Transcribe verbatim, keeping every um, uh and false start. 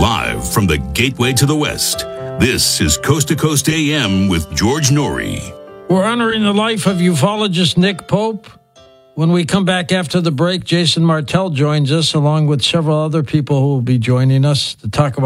Live from the gateway to the West, this is Coast to Coast A M with George Noory. We're honoring the life of ufologist Nick Pope. When we come back after the break, Jason Martell joins us along with several other people who will be joining us to talk about